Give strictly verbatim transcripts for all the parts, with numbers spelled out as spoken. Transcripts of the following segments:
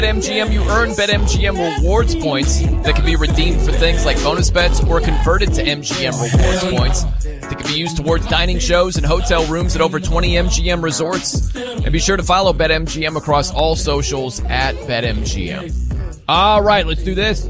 BetMGM, you earn BetMGM rewards points that can be redeemed for things like bonus bets or converted to M G M rewards points that can be used towards dining shows and hotel rooms at over twenty M G M resorts. And be sure to follow BetMGM across all socials at BetMGM. All right, let's do this.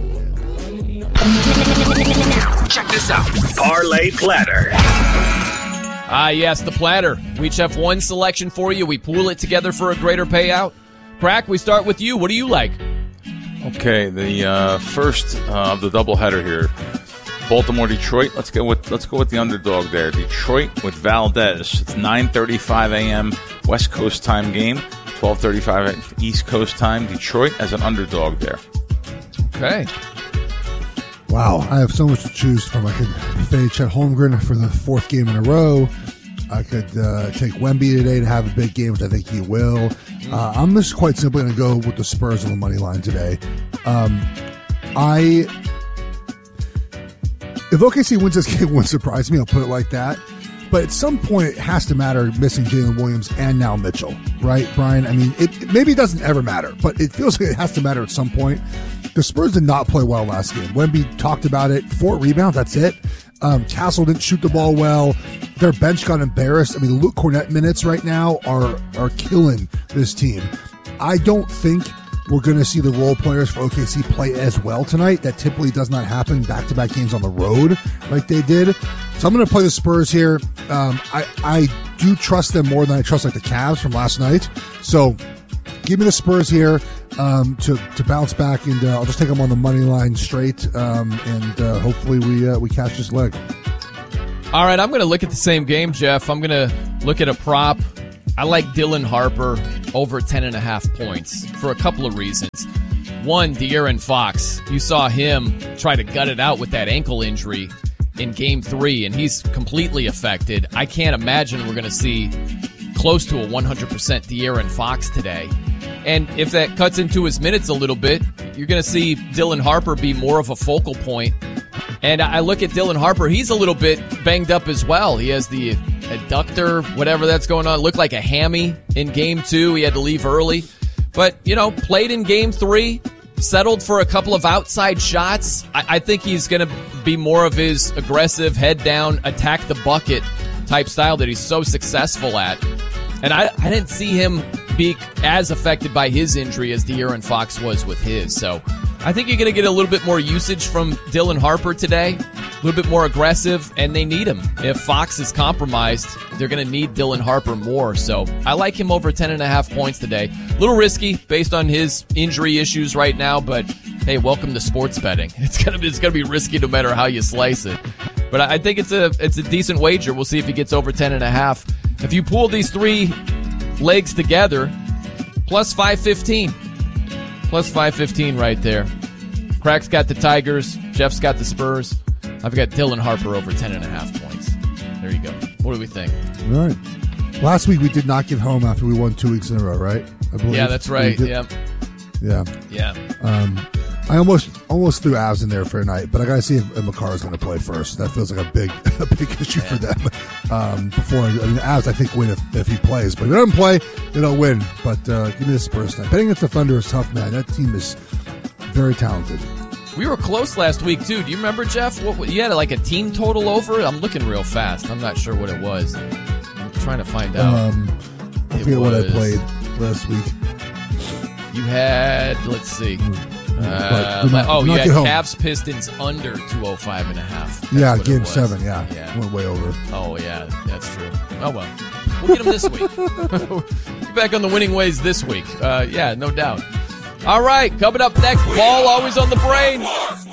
Check this out. Parlay Platter. Ah, yes, the platter. We each have one selection for you. We pool it together for a greater payout. Crack, we start with you. What do you like? Okay, the uh, first uh, of the doubleheader here, Baltimore Detroit. Let's go with let's go with the underdog there. Detroit with Valdez. It's nine thirty-five a.m. West Coast time game. twelve thirty-five East Coast time. Detroit as an underdog there. Okay. Wow, I have so much to choose from. I could fade Chet Holmgren for the fourth game in a row. I could uh, take Wemby today to have a big game, which I think he will. Uh, I'm just quite simply going to go with the Spurs on the money line today. Um, I if O K C wins this game, it wouldn't surprise me. I'll put it like that. But at some point, it has to matter missing Jalen Williams and now Mitchell, right, Brian? I mean, it maybe it doesn't ever matter, but it feels like it has to matter at some point. The Spurs did not play well last game. Wemby talked about it. Four rebounds, that's it. Um, Castle didn't shoot the ball well. Their bench got embarrassed. I mean, Luke Cornett minutes right now are are killing this team. I don't think we're going to see the role players for O K C play as well tonight. That typically does not happen back-to-back games on the road like they did. So I'm going to play the Spurs here. Um, I, I do trust them more than I trust like the Cavs from last night. So give me the Spurs here um, to to bounce back, and uh, I'll just take them on the money line straight, um, and uh, hopefully we uh, we catch this leg. All right, I'm going to look at the same game, Jeff. I'm going to look at a prop. I like Dylan Harper over ten and a half points for a couple of reasons. One, De'Aaron Fox. You saw him try to gut it out with that ankle injury in game three, and he's completely affected. I can't imagine we're going to see close to a one hundred percent De'Aaron Fox today. And if that cuts into his minutes a little bit, you're going to see Dylan Harper be more of a focal point. And I look at Dylan Harper, he's a little bit banged up as well. He has the adductor, whatever that's going on. It looked like a hammy in game two. He had to leave early. But, you know, played in game three, settled for a couple of outside shots. I, I think he's going to be more of his aggressive, head down, attack the bucket type style that he's so successful at. And I, I didn't see him be as affected by his injury as De'Aaron Fox was with his. So I think you're going to get a little bit more usage from Dylan Harper today, a little bit more aggressive, and they need him. If Fox is compromised, they're going to need Dylan Harper more. So I like him over ten and a half points today. A little risky based on his injury issues right now, but hey, welcome to sports betting. It's going to be, it's going to be risky no matter how you slice it. But I think it's a it's a decent wager. We'll see if he gets over ten and a half. If you pool these three legs together, plus five fifteen. Plus five fifteen right there. Crack's got the Tigers. Jeff's got the Spurs. I've got Dylan Harper over ten and a half points. There you go. What do we think? All right. Last week we did not get home after we won two weeks in a row, right? I believe. Yeah, that's right. Yeah. Yeah. Yeah. Um, I almost almost threw Avs in there for a night, but I got to see if, if Makar is going to play first. That feels like a big a big issue yeah. for them. Um, before I mean, the Avs, I think win if, if he plays, but if he doesn't play, they don't win. But uh, give me the Spurs tonight. Betting against the Thunder is tough, man. That team is very talented. We were close last week too. Do you remember, Jeff? What you had like a team total over it? I'm looking real fast. I'm not sure what it was. I'm trying to find out. Um, I forget what I played last week. You had, let's see. Uh, not, oh, you had home. Cavs Pistons under two oh five and a half. That's yeah, game seven, yeah. yeah. Went way over. Oh, yeah, that's true. Oh, well. We'll get them this week. Get back on the winning ways this week. Uh, yeah, no doubt. All right, coming up next, ball always on the brain.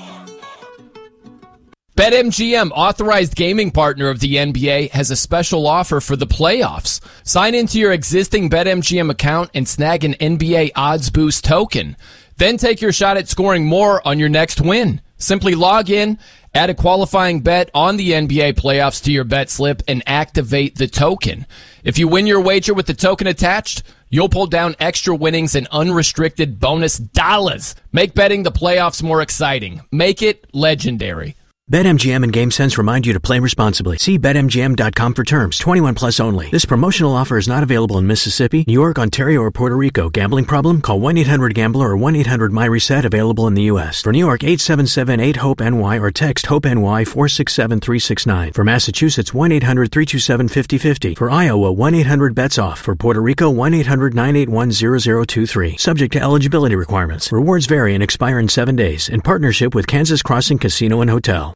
BetMGM, authorized gaming partner of the N B A, has a special offer for the playoffs. Sign into your existing BetMGM account and snag an N B A Odds Boost token. Then take your shot at scoring more on your next win. Simply log in, add a qualifying bet on the N B A playoffs to your bet slip, and activate the token. If you win your wager with the token attached, you'll pull down extra winnings and unrestricted bonus dollars. Make betting the playoffs more exciting. Make it legendary. BetMGM and GameSense remind you to play responsibly. See Bet M G M dot com for terms. twenty-one plus only. This promotional offer is not available in Mississippi, New York, Ontario, or Puerto Rico. Gambling problem? Call one eight hundred gambler or one eight hundred my reset, available in the U S. For New York, eight seven seven eight hope N Y or text HOPE-NY four six seven three six nine. For Massachusetts, one eight hundred three two seven five zero five zero. For Iowa, one eight hundred bets off. For Puerto Rico, one eight hundred nine eight one zero zero two three. Subject to eligibility requirements. Rewards vary and expire in seven days. In partnership with Kansas Crossing Casino and Hotel.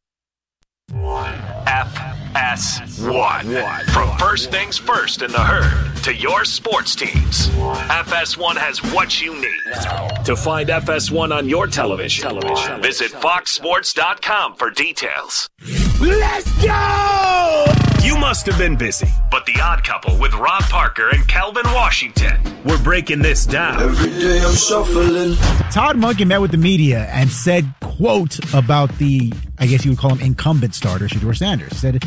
F S one. From first things first in the herd to your sports teams, F S one has what you need. To find F S one on your television, visit fox sports dot com for details. Let's go! You must have been busy, but The Odd Couple with Rob Parker and Kelvin Washington, we're breaking this down. Every day I'm shuffling. Todd Monken met with the media and said, quote, about the, I guess you would call him incumbent starter, Shedeur Sanders. Said,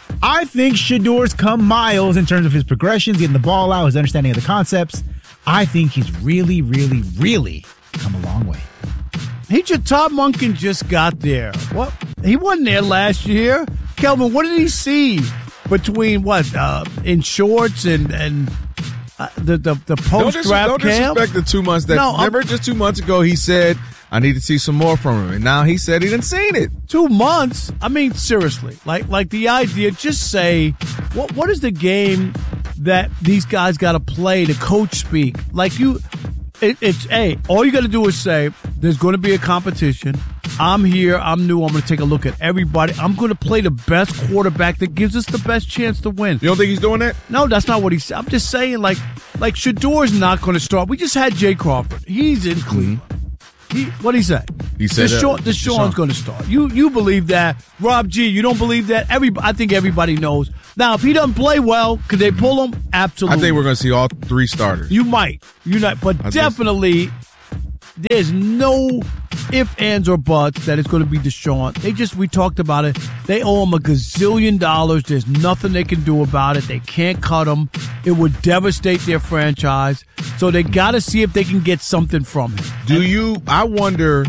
I think Shedeur's come miles in terms of his progressions, getting the ball out, his understanding of the concepts. I think he's really, really, really come a long way. He just, Todd Monken just got there. What? He wasn't there last year. Kelvin, what did he see between what uh, in shorts and and uh, the the, the post draft camp? Don't disrespect the two months that. No, remember, just two months ago, he said I need to see some more from him, and now he said he didn't seen it. Two months? I mean, seriously, like like the idea. Just say what what is the game that these guys got to play to coach speak? Like you. It, it's, hey, all you got to do is say, there's going to be a competition. I'm here. I'm new. I'm going to take a look at everybody. I'm going to play the best quarterback that gives us the best chance to win. You don't think he's doing that? No, that's not what he said. I'm just saying, like, like Shedeur's not going to start. We just had Jay Crawford. He's in Cleveland. Mm-hmm. He, what'd he say? He said Deshaun, uh, Deshaun's going to start. You you believe that. Rob G, you don't believe that? Every, I think everybody knows. Now, if he doesn't play well, could they pull him? Absolutely. I think we're going to see all three starters. You might. You not, but I definitely there's no ifs, ands, or buts that it's going to be Deshaun. They just, we talked about it. They owe him a gazillion dollars. There's nothing they can do about it. They can't cut him. It would devastate their franchise. So they got to see if they can get something from him. Do you, I wonder,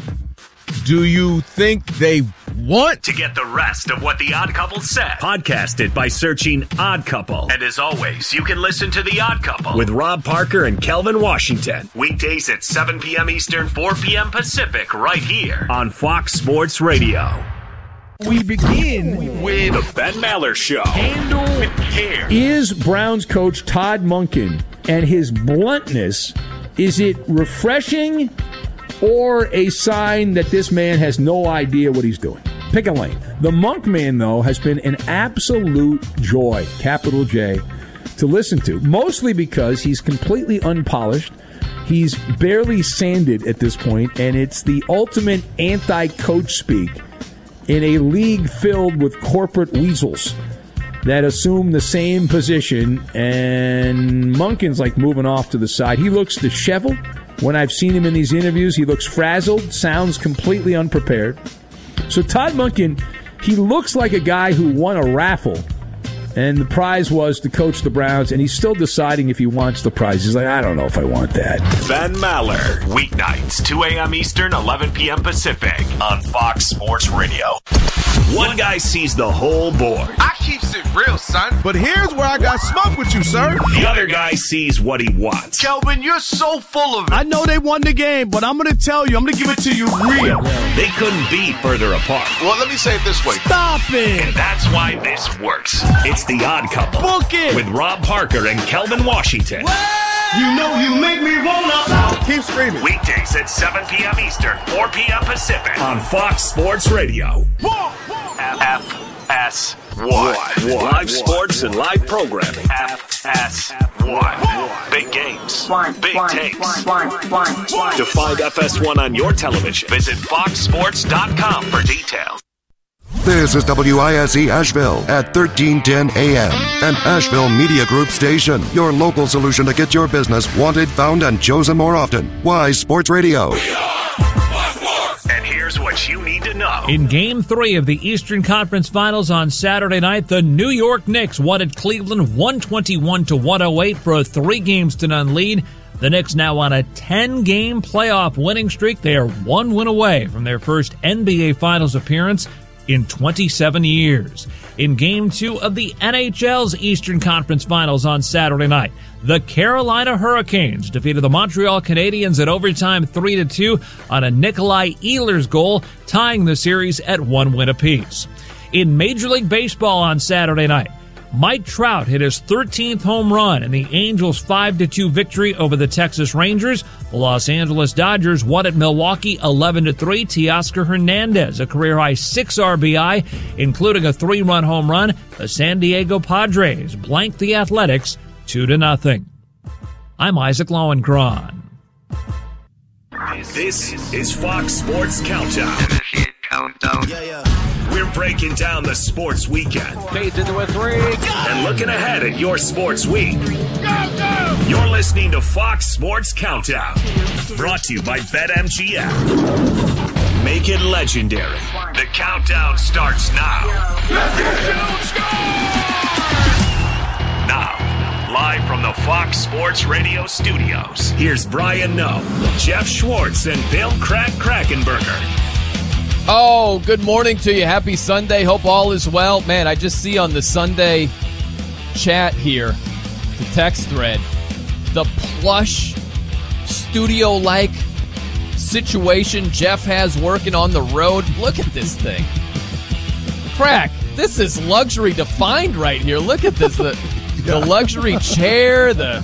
do you think they want to get the rest of what The Odd Couple said? Podcast it by searching Odd Couple. And as always, you can listen to The Odd Couple with Rob Parker and Kelvin Washington. Weekdays at seven p.m. Eastern, four p.m. Pacific, right here on Fox Sports Radio. We begin with the Ben Maller Show. Handle with care. Is Browns coach Todd Monken and his bluntness, is it refreshing or a sign that this man has no idea what he's doing? Pick a lane. The Monk Man, though, has been an absolute joy, capital J, to listen to, mostly because he's completely unpolished. He's barely sanded at this point, and it's the ultimate anti-coach speak in a league filled with corporate weasels that assume the same position, and Monken's like moving off to the side. He looks disheveled. When I've seen him in these interviews, he looks frazzled, sounds completely unprepared. So Todd Monken, he looks like a guy who won a raffle, and the prize was to coach the Browns, and he's still deciding if he wants the prize. He's like, I don't know if I want that. Ben Maller, weeknights, two a.m. Eastern, eleven p.m. Pacific, on Fox Sports Radio. One guy sees the whole board. I keeps it real, son. But here's where I got smoke with you, sir. The other guy sees what he wants. Kelvin, you're so full of it. I know they won the game, but I'm going to tell you, I'm going to give it to you real. They couldn't be further apart. Well, let me say it this way. Stop it. And that's why this works. It's The Odd Couple. Book it. With Rob Parker and Kelvin Washington. Well, you know you make me wanna. Keep screaming. Weekdays at seven p.m. Eastern, four p.m. Pacific, on Fox Sports Radio. F S one. Live sports and live programming. F S one. Big games. Big takes. To find F S one on your television, visit fox sports dot com for details. This is W I S E Asheville at thirteen ten A M, an Asheville Media Group station. Your local solution to get your business wanted, found, and chosen more often. Wise Sports Radio. And here's what you need to know. In Game three of the Eastern Conference Finals on Saturday night, the New York Knicks won at Cleveland one twenty-one to one oh eight for a three games to none lead. The Knicks now on a ten-game playoff winning streak. They are one win away from their first N B A Finals appearance in twenty-seven years. In Game two of the N H L's Eastern Conference Finals on Saturday night, the Carolina Hurricanes defeated the Montreal Canadiens at overtime three to two on a Nikolai Ehlers goal, tying the series at one win apiece. In Major League Baseball on Saturday night, Mike Trout hit his thirteenth home run in the Angels' five to two victory over the Texas Rangers. The Los Angeles Dodgers won at Milwaukee eleven to three. Teoscar Hernandez, a career-high six R B I, including a three-run home run. The San Diego Padres blanked the Athletics two to nothing. I'm Isaac Lowenkron. This is Fox Sports Countdown. Countdown. Yeah, yeah. We're breaking down the sports weekend. Fades into a three. And looking ahead at your sports week. Go, go! You're listening to Fox Sports Countdown. Brought to you by BetMGM. Make it legendary. The countdown starts now. Now, live from the Fox Sports Radio studios, here's Brian Noe, Jeff Schwartz, and Bill Crack Krackenberger. Oh, good morning to you. Happy Sunday. Hope all is well. Man, I just see on the Sunday chat here, the text thread, the plush studio-like situation Jeff has working on the road. Look at this thing. Crack, this is luxury defined right here. Look at this. The, the luxury chair, the,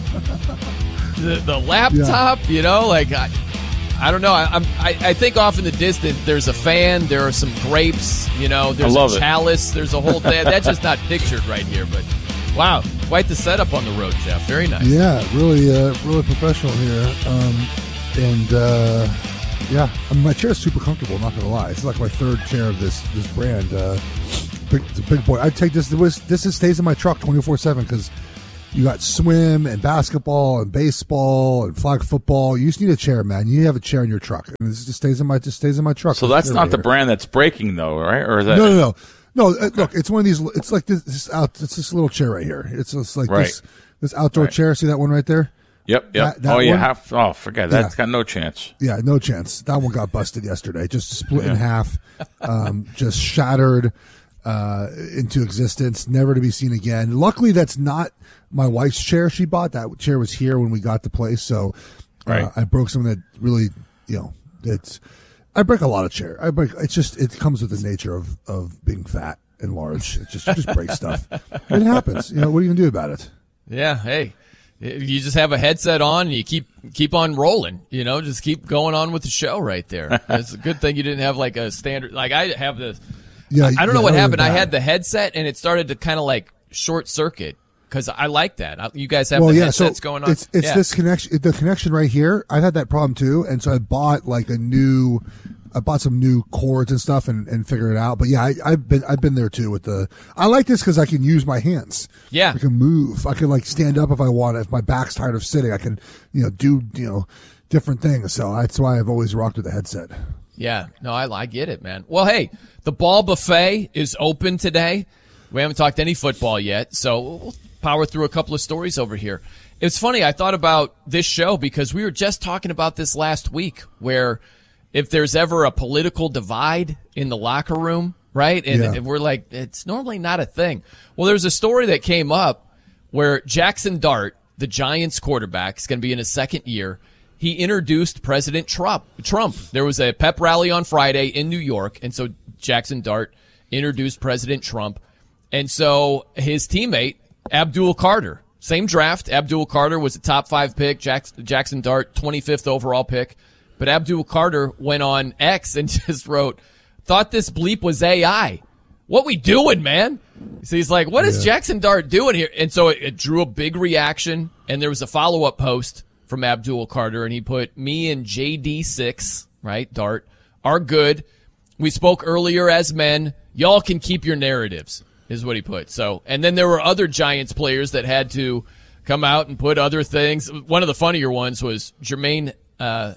the, the laptop, yeah. You know, like... I, I don't know. I, I'm, I, I think off in the distance, there's a fan. There are some grapes. You know, there's a chalice. It. There's a whole thing. That's just not pictured right here. But wow, quite the setup on the road, Jeff. Very nice. Yeah, really, uh, really professional here. Um, and uh, yeah, I mean, my chair is super comfortable. Not gonna lie, it's like my third chair of this this brand. Uh, big, it's a big boy. I take this. This this is, stays in my truck twenty-four seven because. You got swim and basketball and baseball and flag football. You just need a chair, man. You have a chair in your truck, and this just stays in my just stays in my truck. So that's not right the here. Brand that's breaking, though, right? Or is that no, no, no, no? Uh, look, it's one of these. It's like this. this out. It's this little chair right here. It's just like right. this. This outdoor right. chair. See that one right there? Yep. Yep. That, that oh, you yeah, have. Oh, forget that. That's yeah. got no chance. Yeah, no chance. That one got busted yesterday. Just split yeah. in half. Um, just shattered uh, into existence, never to be seen again. Luckily, that's not. My wife's chair she bought. That chair was here when we got the place, so uh, right. I broke something that really, you know, it's. I break a lot of chair. I break. It's just it comes with the nature of, of being fat and large. It just just break stuff. It happens. You know, what are you gonna do about it? Yeah. Hey, you just have a headset on and you keep keep on rolling. You know, just keep going on with the show right there. It's a good thing you didn't have like a standard. Like I have the. Yeah. I, I don't yeah, know what happened. I had the headset and it started to kind of like short circuit. Because I like that. You guys have well, the headsets yeah, so going on. It's, it's yeah. this connection, the connection right here. I've had that problem too, and so I bought like a new, I bought some new cords and stuff and, and figured it out. But yeah, I, I've been I've been there too with the. I like this because I can use my hands. Yeah, I can move. I can like stand up if I want. If my back's tired of sitting, I can you know do you know different things. So that's why I've always rocked with the headset. Yeah, no, I I get it, man. Well, hey, the Ball Buffet is open today. We haven't talked any football yet, so we'll power through a couple of stories over here. It's funny, I thought about this show because we were just talking about this last week, where if there's ever a political divide in the locker room, right? And, yeah. and we're like, it's normally not a thing. Well, there's a story that came up where Jackson Dart, the Giants quarterback, is going to be in his second year. He introduced President Trump. Trump. There was a pep rally on Friday in New York, and so Jackson Dart introduced President Trump. And so his teammate, Abdul Carter, same draft. Abdul Carter was a top five pick. Jackson, Jackson Dart, twenty-fifth overall pick. But Abdul Carter went on X and just wrote, thought this bleep was A I. What we doing, man? So he's like, what is yeah. Jackson Dart doing here? And so it, it drew a big reaction. And there was a follow-up post from Abdul Carter. And he put, me and J D six, right, Dart, are good. We spoke earlier as men. Y'all can keep your narratives. Is what he put. So, and then there were other Giants players that had to come out and put other things. One of the funnier ones was Jermaine. Uh,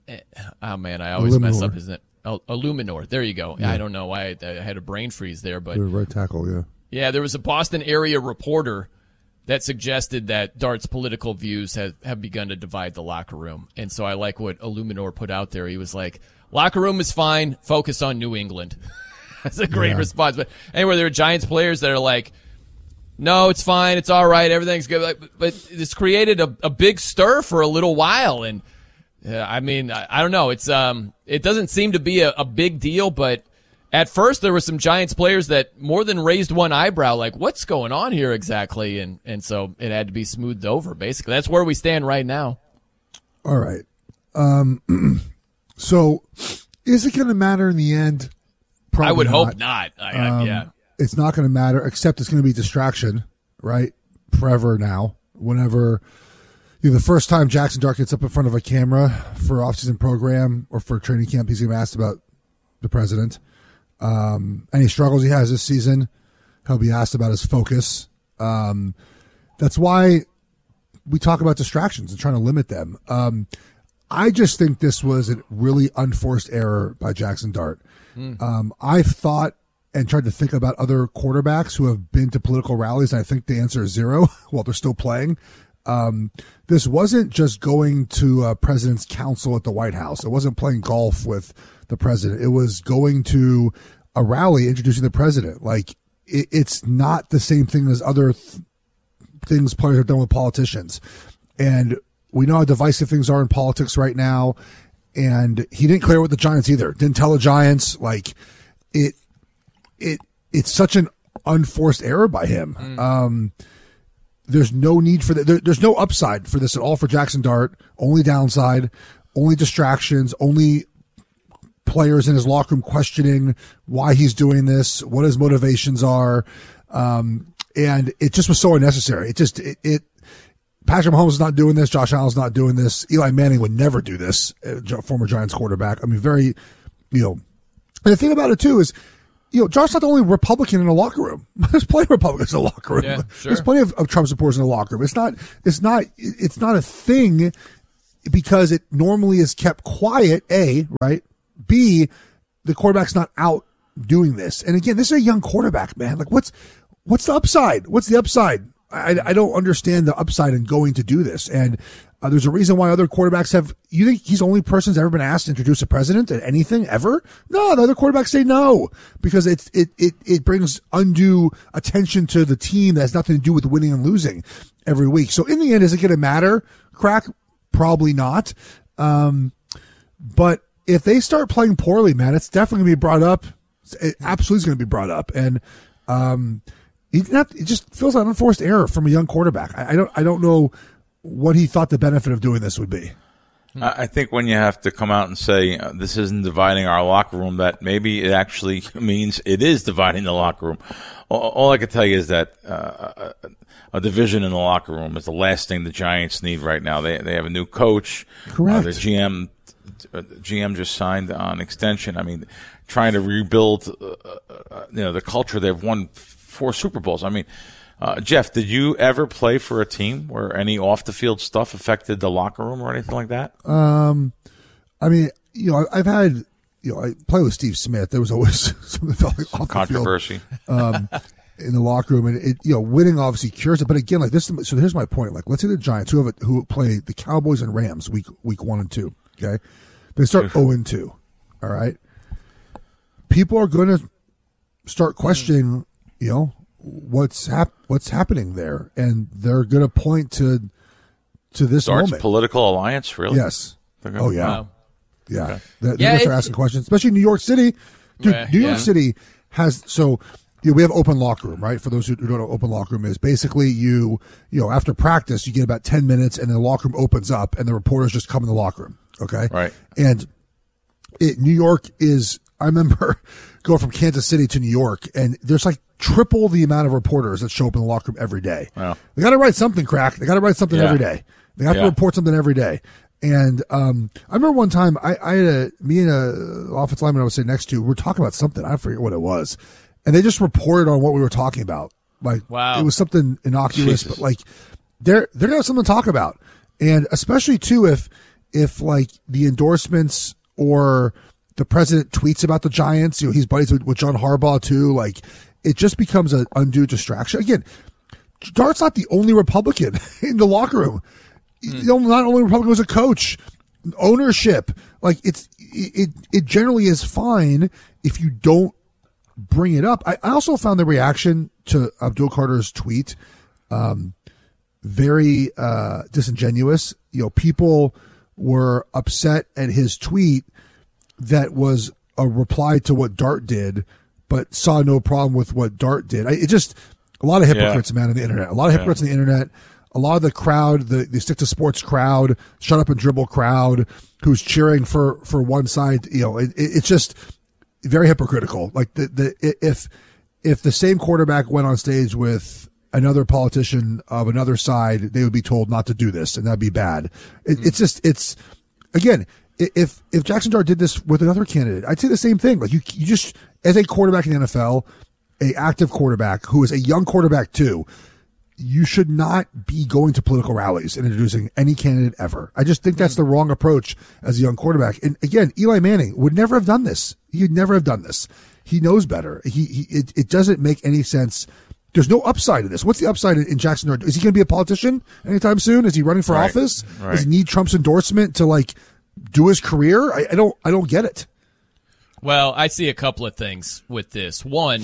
oh man, I always Illuminor. mess up his name. Oh, Illuminor. There you go. Yeah. I don't know why I, I had a brain freeze there, but the right tackle. Yeah. Yeah, there was a Boston area reporter that suggested that Dart's political views have, have begun to divide the locker room, and so I like what Illuminor put out there. He was like, "Locker room is fine. Focus on New England." That's a great Yeah. response. But anyway, there are Giants players that are like, no, it's fine. It's all right. Everything's good. Like, but it's created a, a big stir for a little while. And uh, I mean, I, I don't know. It's um, it doesn't seem to be a, a big deal. But at first, there were some Giants players that more than raised one eyebrow, like, what's going on here exactly? And and so it had to be smoothed over. Basically, that's where we stand right now. All right. Um, so is it going to matter in the end? Probably I would not. hope not. I, I, Um, yeah. It's not going to matter, except it's going to be distraction, right? Forever now. Whenever you know, the first time Jackson Dart gets up in front of a camera for off-season program or for training camp, he's going to be asked about the president. Um, any struggles he has this season, he'll be asked about his focus. Um, that's why we talk about distractions and trying to limit them. Um, I just think this was a really unforced error by Jackson Dart. Mm. Um, I've thought and tried to think about other quarterbacks who have been to political rallies, and I think the answer is zero while they're still playing. Um, this wasn't just going to a president's council at the White House. It wasn't playing golf with the president. It was going to a rally introducing the president. Like, it, it's not the same thing as other th- things players have done with politicians. And we know how divisive things are in politics right now. And he didn't clear with the Giants either. Didn't tell the Giants. Like, it, it, it's such an unforced error by him. Mm. Um, there's no need for that. There, there's no upside for this at all for Jackson Dart. Only downside, only distractions, only players in his locker room questioning why he's doing this, what his motivations are. Um, and it just was so unnecessary. It just, it, it Patrick Mahomes is not doing this. Josh Allen's not doing this. Eli Manning would never do this, uh, former Giants quarterback. I mean, very, you know, and the thing about it too is, you know, Josh's not the only Republican in the locker room. There's plenty of Republicans in the locker room. Yeah, sure. There's plenty of, of Trump supporters in the locker room. It's not, it's not, it's not a thing because it normally is kept quiet, A, right? B, the quarterback's not out doing this. And again, this is a young quarterback, man. Like, what's, what's the upside? What's the upside? I, I don't understand the upside in going to do this. And uh, there's a reason why other quarterbacks have, you think he's the only person who's ever been asked to introduce a president at anything ever? No, the other quarterbacks say no because it's, it, it, it brings undue attention to the team that has nothing to do with winning and losing every week. So in the end, is it going to matter? Crack? Probably not. Um, but if they start playing poorly, man, it's definitely going to be brought up. It absolutely is going to be brought up. And, um, He not, it just feels like an unforced error from a young quarterback. I, I don't I don't know what he thought the benefit of doing this would be. I think when you have to come out and say uh, this isn't dividing our locker room, that maybe it actually means it is dividing the locker room. All, all I can tell you is that uh, a, a division in the locker room is the last thing the Giants need right now. They they have a new coach. Correct. Uh, the G M uh, G M just signed on extension. I mean, trying to rebuild uh, uh, you know the culture. They've won four Super Bowls. I mean, uh, Jeff, did you ever play for a team where any off the field stuff affected the locker room or anything like that? Um, I mean, you know, I've had, you know, I play with Steve Smith. There was always something that felt like off Controversy. the field, um, in the locker room, and it, you know, winning obviously cures it. But again, like this, so here's my point. Like, let's say the Giants who have a, who play the Cowboys and Rams week week one and two. Okay, they start zero and two. All right, people are going to start questioning. You know, what's hap- what's happening there, and they're going to point to to this Dart's moment. Political alliance, really? Yes. Oh yeah, Wow. yeah. Okay. They're, Yeah, they're gonna start it- asking questions, especially New York City. Dude, Yeah, New York yeah. City has so. You know, we have open locker room, right? For those who don't know what open locker room is, basically you, you know, after practice, you get about ten minutes and then the locker room opens up and the reporters just come in the locker room. Okay. Right. And it, New York is, I remember going from Kansas City to New York and there's like triple the amount of reporters that show up in the locker room every day. Wow. They got to write something, crack. They got to write something Yeah. every day. They have Yeah. to report something every day. And um, I remember one time I, I had a, me and a offensive lineman I was sitting next to, we were talking about something. I forget what it was. And they just reported on what we were talking about. Like, Wow. it was something innocuous, Jesus. but like, they're, they're going to have something to talk about. And especially too, if, if like the endorsements or the president tweets about the Giants, you know, he's buddies with, with John Harbaugh too. Like, it just becomes an undue distraction. Again, Dart's not the only Republican in the locker room. You know, not only Republican was a coach, ownership. Like, it's, it, it generally is fine if you don't bring it up. I, I also found the reaction to Abdul Carter's tweet um, very uh, disingenuous. You know, people were upset at his tweet that was a reply to what Dart did, but saw no problem with what Dart did. I, it just a lot of hypocrites, yeah. man, on the internet. A lot of hypocrites yeah. on the internet. A lot of the crowd, the, the stick to sports crowd, shut up and dribble crowd, who's cheering for, for one side. You know, it, it, it's just very hypocritical. Like the, the if if the same quarterback went on stage with another politician of another side, they would be told not to do this, and that'd be bad. It, mm. It's just it's again. If if Jackson Dart did this with another candidate, I'd say the same thing. Like you, you just as a quarterback in the N F L, a active quarterback who is a young quarterback too, you should not be going to political rallies and introducing any candidate ever. I just think that's the wrong approach as a young quarterback. And again, Eli Manning would never have done this. He'd never have done this. He knows better. He, he it, it doesn't make any sense. There's no upside to this. What's the upside in, in Jackson Dart? Is he going to be a politician anytime soon? Is he running for right. office? Right. Does he need Trump's endorsement to like do his career? I, I don't. I don't get it. Well, I see a couple of things with this. One,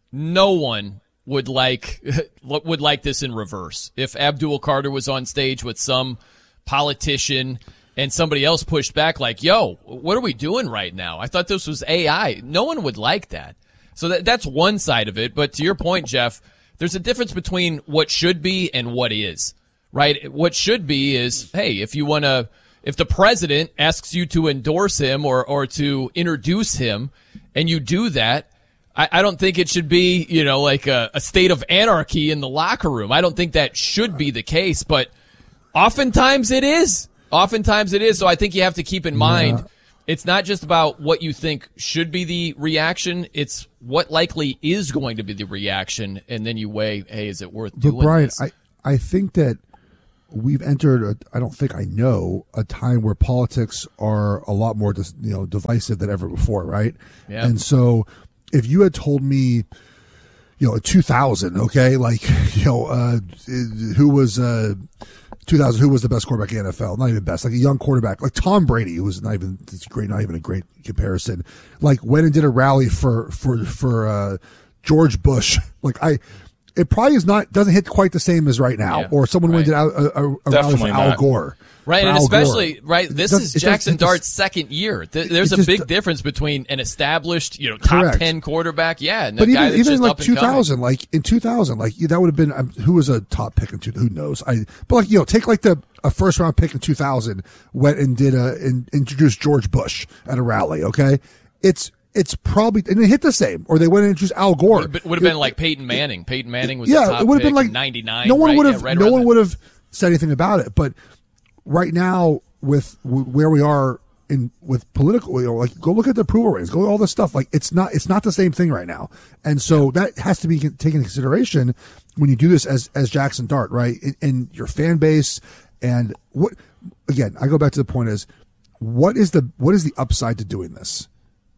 no one would like would like this in reverse. If Abdul Carter was on stage with some politician and somebody else pushed back like, yo, what are we doing right now? I thought this was A I. No one would like that. So that, that's one side of it. But to your point, Jeff, there's a difference between what should be and what is, right? What should be is, hey, if you want to, if the president asks you to endorse him or, or to introduce him and you do that, I, I don't think it should be, you know, like a, a state of anarchy in the locker room. I don't think that should be the case, but oftentimes it is. Oftentimes it is. So I think you have to keep in mind, yeah. it's not just about what you think should be the reaction. It's what likely is going to be the reaction. And then you weigh, hey, is it worth but doing Brian, this? I, I think that we've entered, a, I don't think I know, a time where politics are a lot more, dis, you know, divisive than ever before, right? Yeah. And so if you had told me, you know, in two thousand, okay, like, you know, uh, who was, uh, two thousand, who was the best quarterback in the N F L? Not even best, like a young quarterback, like Tom Brady, who was not even, it's great, not even a great comparison. Like went and did a rally for, for, for, uh, George Bush. Like I, it probably is not, doesn't hit quite the same as right now. Yeah, or someone right. went and did a, a, a rally for Al Gore. Right, and Al especially, Gore. right, this does, is Jackson does, Dart's second year. There's a just, big difference between an established, you know, top correct. ten quarterback, yeah, and but that even, guy that's even just like up and two thousand, coming. like in two thousand, like that would have been, um, who was a top pick in two thousand? Who knows? I, but like, you know, take like the, a first round pick in two thousand, went and did a, and introduced George Bush at a rally, okay? It's, it's probably, and it hit the same, or they went and introduced Al Gore. Would have been, been like Peyton Manning. Peyton Manning was yeah, the top it would have been like ninety-nine. No one right? would have, yeah, right no one there. would have said anything about it. But right now, with where we are in with political, you know, like go look at the approval ratings, go all this stuff. Like it's not, it's not the same thing right now, and so that has to be taken into consideration when you do this as as Jackson Dart, right? In, in your fan base, and what again, I go back to the point is, what is the what is the upside to doing this?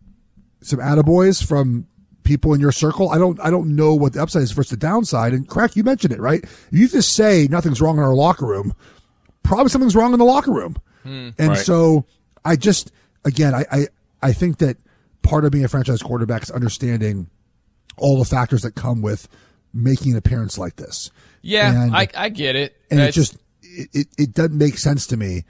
Some attaboys from people in your circle. I don't, I don't know what the upside is versus the downside. And Crack, you mentioned it, right? You just say nothing's wrong in our locker room. Probably something's wrong in the locker room. Hmm, and right. so I just, again, I, I, I think that part of being a franchise quarterback is understanding all the factors that come with making an appearance like this. Yeah, and, I, I get it. And That's... it just, it, it, it doesn't make sense to me.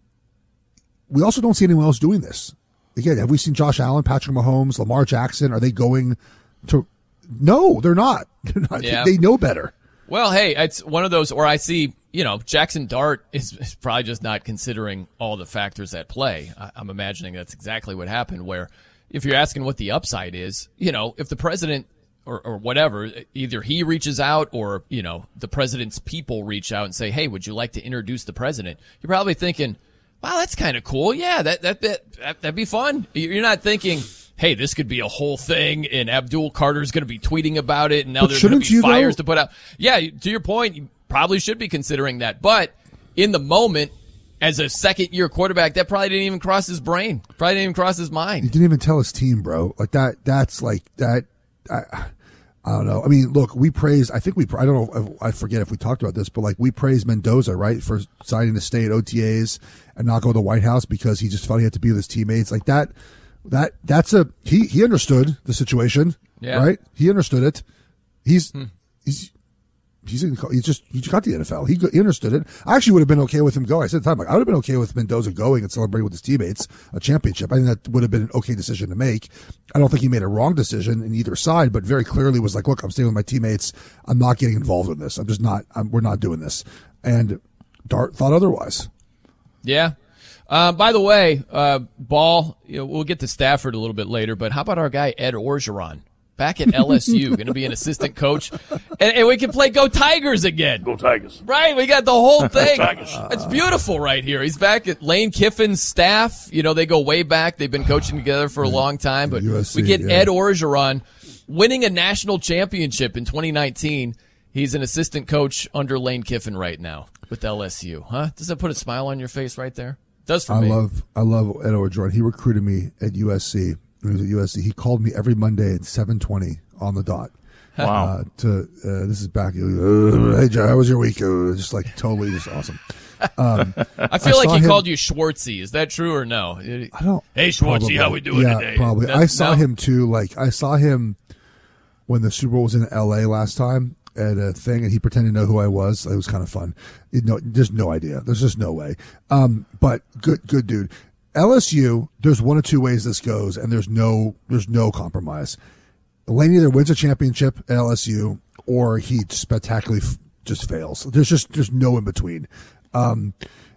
We also don't see anyone else doing this. Again, have we seen Josh Allen, Patrick Mahomes, Lamar Jackson? Are they going to? No, they're not. They're not. Yeah. They know better. Well, hey, it's one of those, or I see, you know, Jackson Dart is, is probably just not considering all the factors at play. I, I'm imagining that's exactly what happened, where if you're asking what the upside is, you know, if the president or, or whatever, either he reaches out or, you know, the president's people reach out and say, hey, would you like to introduce the president? You're probably thinking, wow, that's kind of cool. Yeah, that, that, that, that, that'd be fun. You're not thinking, hey, this could be a whole thing, and Abdul Carter's going to be tweeting about it, and now but there's going to be you, fires though? to put out. Yeah, to your point, you probably should be considering that. But in the moment, as a second-year quarterback, that probably didn't even cross his brain. Probably didn't even cross his mind. He didn't even tell his team, bro. Like that. That's like that. I, I don't know. I mean, look, we praised, I think we, I don't know, I forget if we talked about this, but like we praised Mendoza, right, for deciding to stay at O T As and not go to the White House because he just felt he had to be with his teammates. Like that, that that's a he he understood the situation, Yeah. right? He understood it. He's Hmm. he's he's in, he's just he got the N F L. He, he understood it. I actually would have been okay with him going. I said at the time, like, I would have been okay with Mendoza going and celebrating with his teammates a championship. I think that would have been an okay decision to make. I don't think he made a wrong decision in either side, but very clearly was like, look, I'm staying with my teammates. I'm not getting involved in this. I'm just not. I'm, we're not doing this. And Dart thought otherwise. Yeah. Uh, by the way, uh, Ball, you know, we'll get to Stafford a little bit later, but how about our guy Ed Orgeron? Back at L S U, going to be an assistant coach, and, and we can play Go Tigers again. Go Tigers. Right, we got the whole thing. Tigers. It's beautiful right here. He's back at Lane Kiffin's staff. You know, they go way back. They've been coaching together for a long time, but U S C, we get yeah. Ed Orgeron winning a national championship in twenty nineteen. He's an assistant coach under Lane Kiffin right now with L S U. Huh? Does that put a smile on your face right there? It does for I me. love I love Ed Orgeron. He recruited me at U S C. When he was at U S C, he called me every Monday at seven twenty on the dot. Wow. Uh, to uh, this is back. Uh, hey, Joe, how was your week? Uh, just like totally, just awesome. Um, I feel I like saw he him- called you Schwartzy. Is that true or no? I don't. Hey, Schwartzy, probably. how we doing yeah, today? Probably. No- I saw no? him too. Like I saw him when the Super Bowl was in L A last time at a thing, and he pretended to know who I was. It was kind of fun. You know, there's no idea. There's just no way. Um, but good, good dude. L S U. There's one of two ways this goes, and there's no, there's no compromise. Lane either wins a championship at L S U, or he spectacularly f- just fails. There's just there's no in between. Um,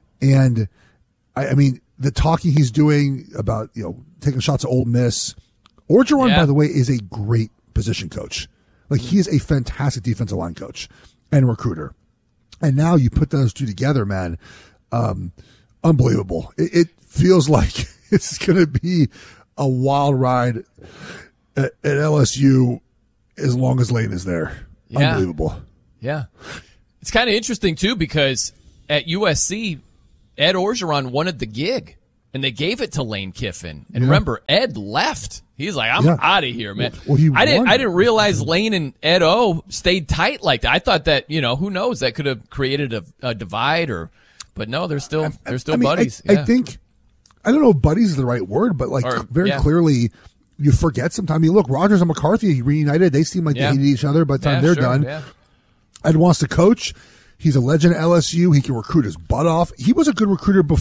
and I, I mean, the talking he's doing about, you know, taking shots at Ole Miss. Orgeron, Yeah. by the way, is a great position coach. Like, he is a fantastic defensive line coach and recruiter. And now you put those two together, man. Um, unbelievable. It, it feels like it's going to be a wild ride at, at L S U as long as Lane is there. Yeah. Unbelievable. Yeah. It's kind of interesting, too, because at U S C, Ed Orgeron wanted the gig, and they gave it to Lane Kiffin. And Yeah. remember, Ed left. He's like, I'm Yeah. out of here, man. Well, he I didn't won. I didn't realize Lane and Ed O stayed tight like that. I thought that, you know, who knows, that could have created a, a divide, or but no, they're still they're still I mean, buddies. I, yeah. I think, I don't know if buddies is the right word, but like Or- very yeah. clearly you forget sometimes. I mean, look, Rogers and McCarthy reunited. They seem like Yeah. they hated each other by the time Yeah, they're sure, done. yeah. Ed wants to coach. He's a legend at L S U. He can recruit his butt off. He was a good recruiter before.